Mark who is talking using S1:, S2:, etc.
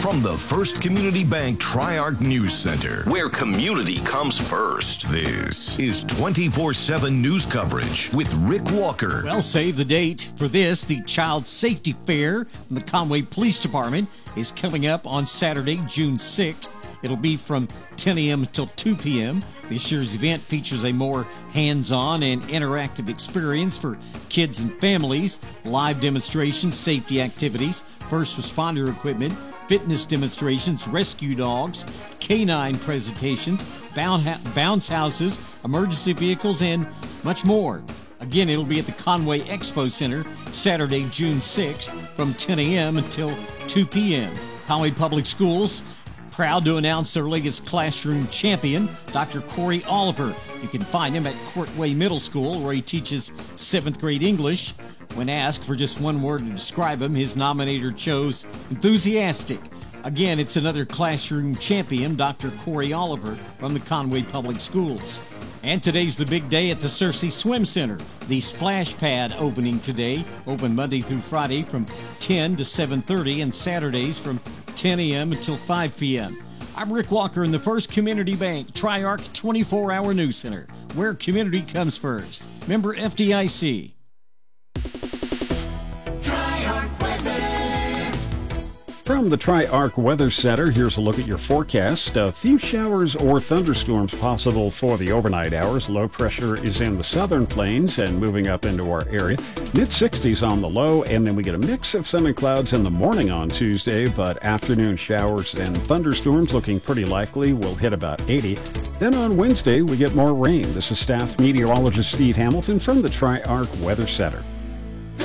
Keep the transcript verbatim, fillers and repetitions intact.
S1: From the First Community Bank Tri-Arc News Center, where community comes first, this is twenty-four seven news coverage with Rick Walker.
S2: Well, save the date for this. The Child Safety Fair from the Conway Police Department is coming up on Saturday, June sixth. It'll be from ten a.m. until two p.m. This year's event features a more hands-on and interactive experience for kids and families, live demonstrations, safety activities, first responder equipment, fitness demonstrations, rescue dogs, canine presentations, bounce houses, emergency vehicles, and much more. Again, it'll be at the Conway Expo Center Saturday, June sixth from ten a.m. until two p.m. Conway Public Schools proud to announce their latest classroom champion, Doctor Corey Oliver. You can find him at Courtway Middle School, where he teaches seventh grade English. When asked for just one word to describe him, his nominator chose enthusiastic. Again, it's another classroom champion, Doctor Corey Oliver from the Conway Public Schools. And today's the big day at the Searcy Swim Center. The splash pad opening today, open Monday through Friday from ten to seven thirty and Saturdays from ten a.m. until five p.m. I'm Rick Walker in the First Community Bank Tri-Arc twenty-four hour News Center, where community comes first. Member F D I C.
S3: From the Tri-Arc Weather Center, here's a look at your forecast. A few showers or thunderstorms possible for the overnight hours. Low pressure is in the southern plains and moving up into our area. mid sixties on the low, and then we get a mix of sun and clouds in the morning on Tuesday, but afternoon showers and thunderstorms looking pretty likely. Will hit about eighty. Then on Wednesday, we get more rain. This is staff meteorologist Steve Hamilton from the Tri-Arc Weather Center.